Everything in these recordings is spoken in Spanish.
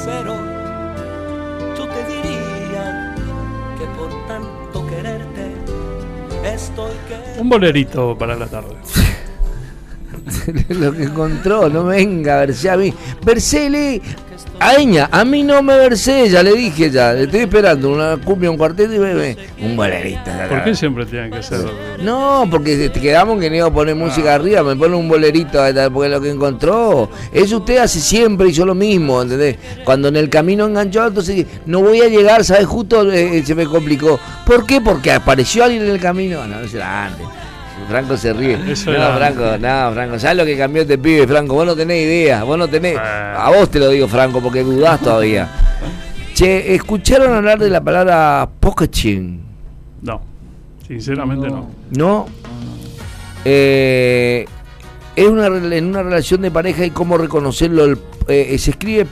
sincero, yo te diría que por tanto quererte estoy que... Un bolerito para la tarde. Lo que encontró, no venga a verse a mí. Versele a mí no me versé, ya le dije, ya le estoy esperando una cumbia, un cuarteto y bebé, un bolerito. ¿Por qué siempre tienen que ser? No, porque te quedamos que no iba a poner música arriba, me pone un bolerito, porque lo que encontró, eso usted hace siempre y yo lo mismo, ¿entendés? Cuando en el camino enganchó, entonces no voy a llegar, ¿sabes? Justo se me complicó. ¿Por qué? Porque apareció alguien en el camino. No será antes. Franco se ríe. Franco, ¿sabes lo que cambió este pibe, Franco? Vos no tenés idea, a vos te lo digo, Franco, porque dudás todavía. Che, ¿escucharon hablar de la palabra pocketing? No, sinceramente no. ¿No? Es en una relación de pareja y cómo reconocerlo. Se escribe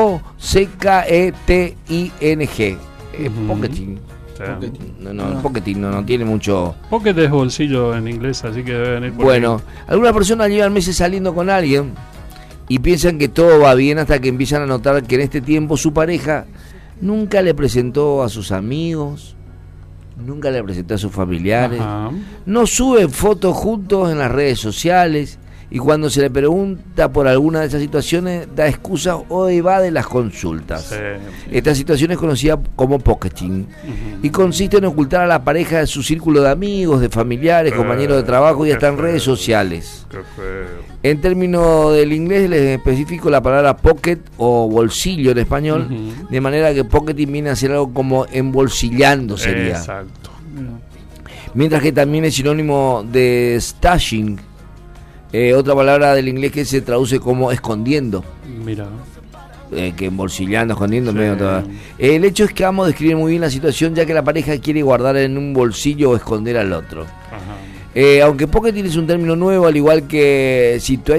P-O-C-K-E-T-I-N-G. Pocketing. El pocketing no tiene mucho. Pocket es bolsillo en inglés, así que debe venir por Bueno, ahí. Algunas personas llevan meses saliendo con alguien y piensan que todo va bien hasta que empiezan a notar que en este tiempo su pareja nunca le presentó a sus amigos, nunca le presentó a sus familiares, no suben fotos juntos en las redes sociales, y cuando se le pregunta por alguna de esas situaciones da excusas o evade las consultas. Sí. Esta situación es conocida como pocketing y consiste en ocultar a la pareja de su círculo de amigos, de familiares, compañeros de trabajo y hasta en redes sociales. En términos del inglés les especifico la palabra pocket o bolsillo en español, de manera que pocketing viene a ser algo como embolsillando sería. Exacto. Mientras que también es sinónimo de stashing. Otra palabra del inglés que se traduce como escondiendo. Mira. Que embolsillando, escondiendo. Sí. El hecho es que ambos describen muy bien la situación, ya que la pareja quiere guardar en un bolsillo o esconder al otro. Aunque pocketing es un término nuevo, al igual que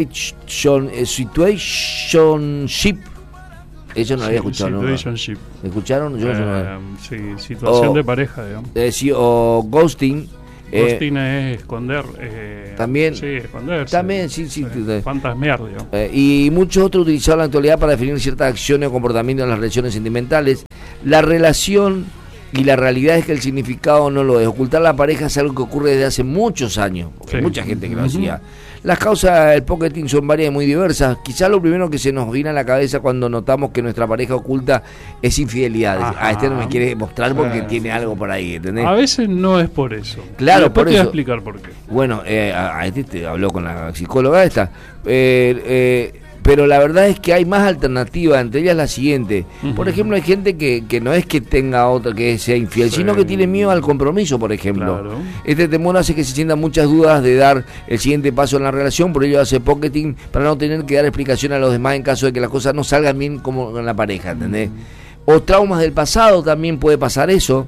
situationship. Eso no lo había escuchado. Situationship. ¿No? ¿Escucharon? Yo no. Sí, situación de pareja, digamos. O ghosting. Ghosting es esconder. También. Sí, esconderse. También, sí. Fantasmear, digamos. Y muchos otros utilizados en la actualidad para definir ciertas acciones o comportamientos en las relaciones sentimentales. La relación y la realidad es que el significado no lo es. Ocultar a la pareja es algo que ocurre desde hace muchos años. Porque hay mucha gente que lo hacía. Las causas del pocketing son varias y muy diversas. Quizás lo primero que se nos viene a la cabeza cuando notamos que nuestra pareja oculta es infidelidad. A este no me quiere mostrar porque tiene algo por ahí, ¿entendés? A veces no es por eso. Claro, por eso. Te voy a explicar por qué. Bueno, a este te habló con la psicóloga esta. Pero la verdad es que hay más alternativas, entre ellas la siguiente. Por ejemplo, hay gente que no es que tenga otra que sea infiel, sino que tiene miedo al compromiso, por ejemplo. Claro. Este temor hace que se sientan muchas dudas de dar el siguiente paso en la relación, por ello hace pocketing para no tener que dar explicación a los demás en caso de que las cosas no salgan bien como con la pareja, ¿entendés? O traumas del pasado, también puede pasar eso.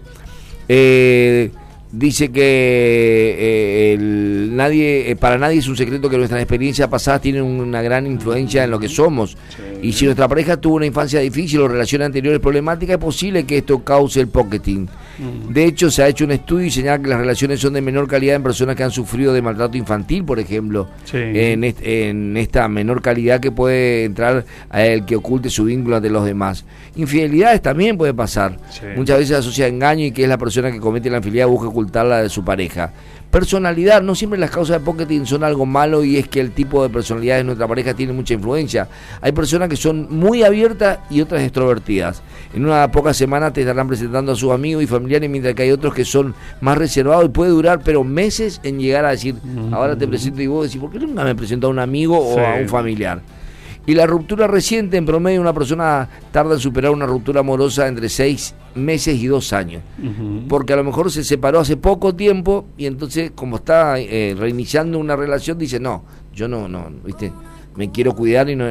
Dice que para nadie es un secreto que nuestras experiencias pasadas tienen una gran influencia en lo que somos. Y si nuestra pareja tuvo una infancia difícil o relaciones anteriores problemáticas, es posible que esto cause el pocketing. De hecho, se ha hecho un estudio y señala que las relaciones son de menor calidad en personas que han sufrido de maltrato infantil, por ejemplo. En esta menor calidad que puede entrar a el que oculte su vínculo ante los demás. Infidelidades también puede pasar. Muchas veces se asocia a engaño y que es la persona que comete la infidelidad busca ocultarla de su pareja. Personalidad, no siempre las causas de pocketing son algo malo, y es que el tipo de personalidad de nuestra pareja tiene mucha influencia. Hay personas que son muy abiertas y otras extrovertidas. En una pocas semanas te estarán presentando a sus amigos y familiares, mientras que hay otros que son más reservados y puede durar pero meses en llegar a decir, ahora te presento, y vos decís, ¿por qué nunca me presentó a un amigo o a un familiar? Y la ruptura reciente, en promedio una persona tarda en superar una ruptura amorosa entre 6 meses y 2 años. Porque a lo mejor se separó hace poco tiempo y entonces, como está reiniciando una relación, dice, no, yo no, ¿viste? Me quiero cuidar y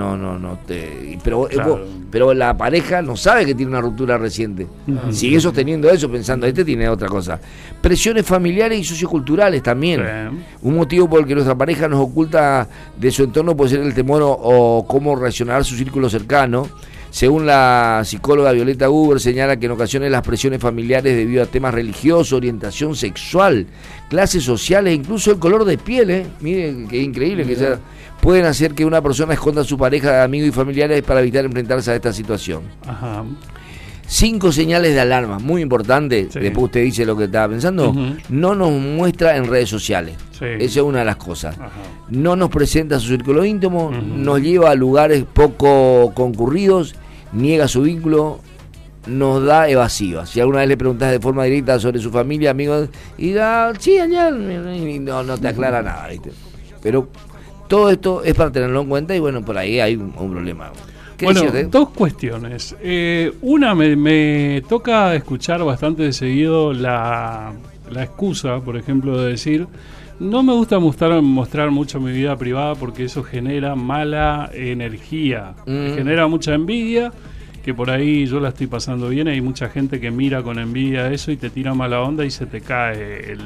pero la pareja no sabe que tiene una ruptura reciente. Sigue sosteniendo eso, pensando, este tiene otra cosa. Presiones familiares y socioculturales también. Un motivo por el que nuestra pareja nos oculta de su entorno puede ser el temor o cómo reaccionar su círculo cercano. Según la psicóloga Violeta Huber, señala que en ocasiones las presiones familiares debido a temas religiosos, orientación sexual, clases sociales, incluso el color de piel, mire qué increíble que sea, pueden hacer que una persona esconda a su pareja, amigos y familiares para evitar enfrentarse a esta situación. Ajá. 5 señales de alarma, muy importante, Sí. después usted dice lo que estaba pensando, no nos muestra en redes sociales, Sí. esa es una de las cosas, Ajá. no nos presenta su círculo íntimo, nos lleva a lugares poco concurridos, niega su vínculo, nos da evasivas. Si alguna vez le preguntas de forma directa sobre su familia, amigos, y da, sí, allá, y no te aclara nada, ¿viste? Pero todo esto es para tenerlo en cuenta y bueno, por ahí hay un problema. Bueno, decirte? dos cuestiones. Una, me toca escuchar bastante de seguido la excusa, por ejemplo, de decir, no me gusta mostrar mucho mi vida privada porque eso genera mala energía, genera mucha envidia, que por ahí yo la estoy pasando bien, hay mucha gente que mira con envidia eso y te tira mala onda y se te cae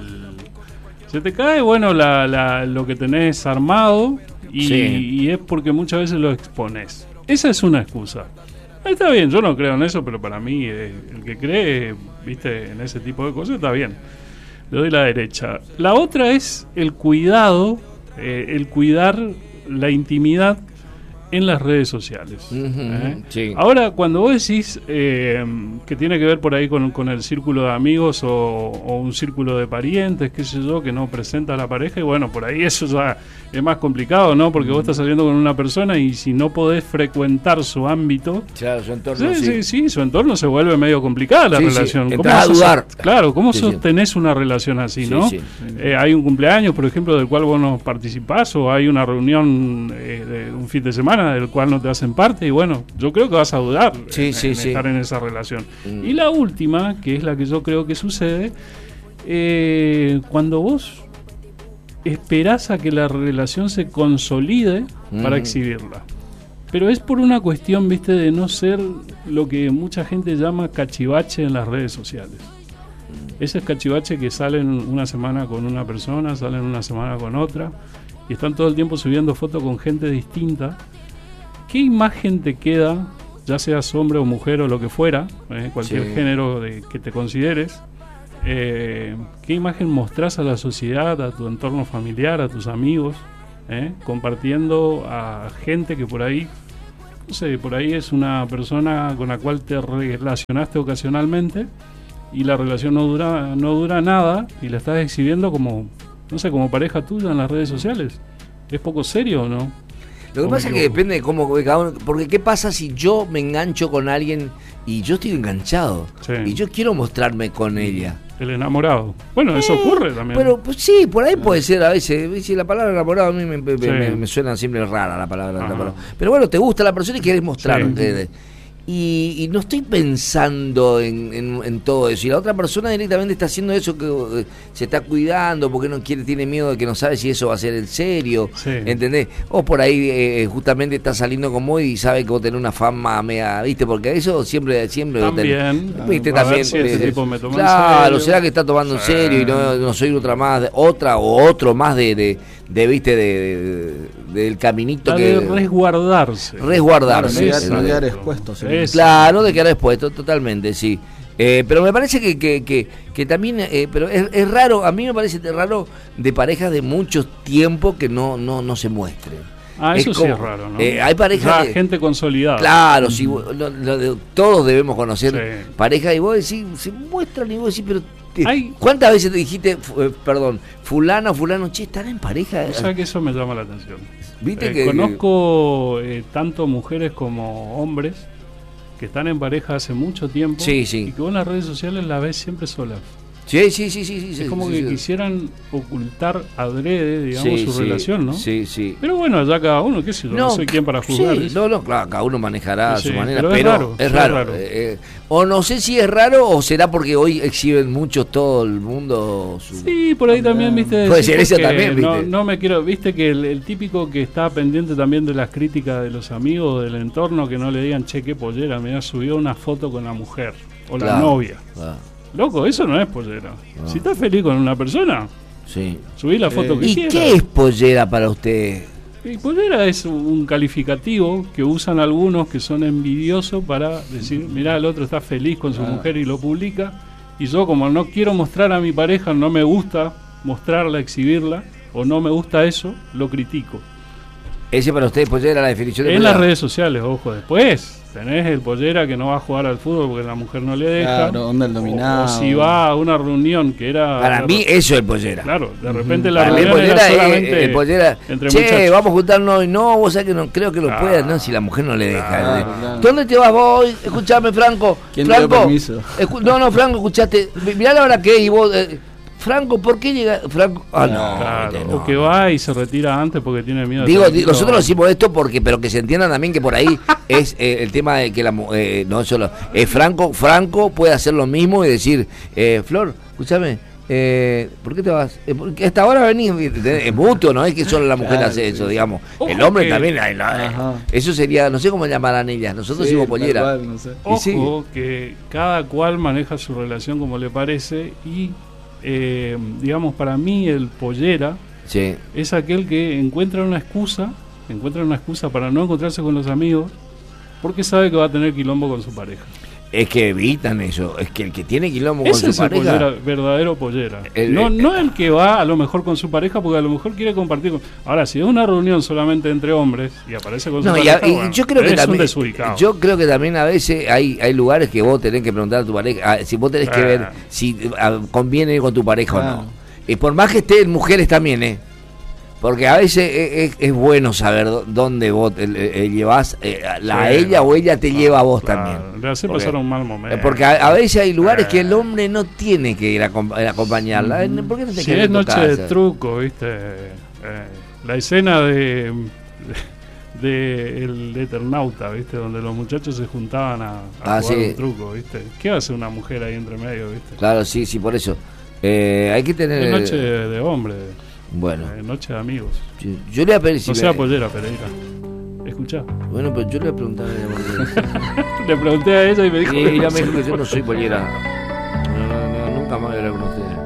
bueno, lo que tenés armado y, Sí. y es porque muchas veces lo expones. Esa es una excusa. Está bien, yo no creo en eso, pero para mí el que cree, viste, en ese tipo de cosas está bien. Le doy la derecha. La otra es el cuidado, el cuidar la intimidad en las redes sociales. Sí. Ahora, cuando vos decís que tiene que ver por ahí con el círculo de amigos o un círculo de parientes, qué sé yo, que no presenta a la pareja, y bueno, por ahí eso ya es más complicado, ¿no? Porque vos estás saliendo con una persona y si no podés frecuentar su ámbito, Claro, su entorno, sí, su entorno se vuelve medio complicada la Sí, sí, relación. entras a dudar. Claro, ¿cómo Sí, sostenés una relación así, Sí, no? sí. Hay un cumpleaños, por ejemplo, del cual vos no participás, o hay una reunión de un fin de semana del cual no te hacen parte, y bueno, yo creo que vas a dudar Sí, en sí. estar en esa relación. Y la última, que es la que yo creo que sucede, cuando vos esperás a que la relación se consolide para exhibirla. Pero es por una cuestión, viste, de no ser lo que mucha gente llama cachivache en las redes sociales. Ese cachivache que salen una semana con una persona, salen una semana con otra, y están todo el tiempo subiendo fotos con gente distinta. ¿Qué imagen te queda, ya seas hombre o mujer o lo que fuera, cualquier Sí. género que te consideres? ¿Qué imagen mostrás a la sociedad, a tu entorno familiar, a tus amigos, compartiendo a gente que por ahí, no sé, por ahí es una persona con la cual te relacionaste ocasionalmente y la relación no dura nada y la estás exhibiendo como, no sé, como pareja tuya en las redes sociales? ¿Es poco serio o no? Lo que pasa es que depende de cómo ve cada uno, porque ¿qué pasa si yo me engancho con alguien y yo estoy enganchado Sí. y yo quiero mostrarme con ella? El enamorado. Bueno, eso ocurre también. Pero pues, sí, por ahí puede ser a veces. Si la palabra enamorado a mí me suena siempre rara la palabra enamorado. Pero bueno, te gusta la persona y quieres mostrarte. Sí. Y no estoy pensando en todo eso. Y la otra persona directamente está haciendo eso, que se está cuidando porque no quiere, tiene miedo de que no sabe si eso va a ser en serio. Sí. ¿Entendés? O por ahí justamente está saliendo con vos y sabe que vos tenés una fama media, ¿viste? Porque eso siempre También. ¿viste? A ver También. si este tipo me toma en claro, serio. será que está tomando en Sí. serio y no soy otra o otro más viste del caminito La que de resguardarse. resguardarse. No quedar expuesto. sí. Es- Claro, no de quedar expuesto, totalmente, sí. Pero me parece que también, pero es raro, a mí me parece raro de parejas de mucho tiempo que no se muestren. Eso sí como- es raro, ¿no? hay parejas Ya gente consolidada. Claro, si todos debemos conocer Sí. parejas y vos decís, se muestran y vos decís, pero Hay- ¿cuántas veces te dijiste, fulano, che, están en pareja? O sea que eso me llama la atención. Viste que Conozco tanto mujeres como hombres que están en pareja hace mucho tiempo Sí, sí. y que vos en las redes sociales la ves siempre sola. sí, Es como que quisieran ocultar adrede, digamos, su relación, ¿no? Sí, sí. Pero bueno, allá cada uno, qué sé yo, no soy quien para juzgar. Sí, eso. claro, cada uno manejará Sí, a su manera, pero es pero raro, es sí, raro. es raro. O no sé si es raro o será porque hoy exhiben mucho todo el mundo. Sí, por ahí también, viste. Puede decir ser eso porque también, ¿viste? No me quiero, viste que el típico que está pendiente también de las críticas de los amigos, del entorno, que no le digan, che, qué pollera, mirá, subió una foto con la mujer o la Claro, novia. claro, Loco, eso no es pollera. Si estás feliz con una persona, sí. subí la foto que ¿Y quieras. qué es pollera para usted? Y pollera es un calificativo que usan algunos que son envidiosos para decir, mirá, el otro está feliz con su mujer y lo publica, y yo como no quiero mostrar a mi pareja, no me gusta mostrarla, exhibirla, o no me gusta eso, lo critico. Ese para ustedes, pues, era la definición de En pollera. las redes sociales, ojo, después tenés el pollera que no va a jugar al fútbol porque la mujer no le deja. Claro, onda el dominado. O si va a una reunión que era... Para mí eso es pollera. Claro, de repente la Para mí reunión era pollera solamente es pollera. entre Che, muchachos. vamos a juntarnos hoy. No, vos sabés que no creo que lo Claro. puedas, no, si la mujer no le deja. Claro. ¿Dónde te vas vos hoy? Escuchame, Franco. ¿Quién te dio Franco, permiso? no, Franco, escuchaste. Mirá la hora que es y vos... Franco, ¿por qué llega? Franco, Claro, no. o que va y se retira antes porque tiene miedo. Digo, de nosotros decimos esto porque, pero que se entiendan también que por ahí es el tema de que no solo Franco puede hacer lo mismo y decir, Flor, escúchame, ¿por qué te vas? Porque hasta ahora venís, es mutuo, no es que solo la mujer Claro, hace eso, sí. digamos. Ojo El hombre que- también, Ajá. eso sería, no sé cómo llamarán ellas, nosotros Sí, decimos tal pollera. cual, no sé. Ojo, Y sí. que cada cual maneja su relación como le parece y, digamos, para mí el pollera Sí. es aquel que encuentra una excusa para no encontrarse con los amigos porque sabe que va a tener quilombo con su pareja. Es que evitan eso, es que el que tiene quilombo con Ese su es el pareja... pollera, verdadero pollera. El- no el que va a lo mejor con su pareja porque a lo mejor quiere compartir con... Ahora, si es una reunión solamente entre hombres y aparece con su No, pareja, y bueno, yo creo que es un también, desubicado. yo creo que también a veces hay lugares que vos tenés que preguntar a tu pareja, si vos tenés que ver si conviene ir con tu pareja o Claro. no. Y por más que estén mujeres también, porque a veces es bueno saber dónde vos llevas a ella o ella te lleva a vos Claro, también. le hace Porque- pasar un mal momento. Porque a veces hay lugares que el hombre no tiene que ir a acompañarla. ¿Por qué no te Si querés es en tu noche de casa? truco, viste, la escena de el Eternauta, viste, donde los muchachos se juntaban a jugar sí. un truco, viste. ¿Qué hace una mujer ahí entre medio, viste? Claro, sí, por eso. Hay que tener... Es noche de hombre, Bueno, noche de amigos. yo le voy a pedir si No me- sea pollera, Pereira. Escuchá. Bueno, pero yo le voy a preguntar a ella porque... Le pregunté a ella y me dijo... Y ella me dijo que yo no soy pollera. No, nunca más voy a hablar con ustedes.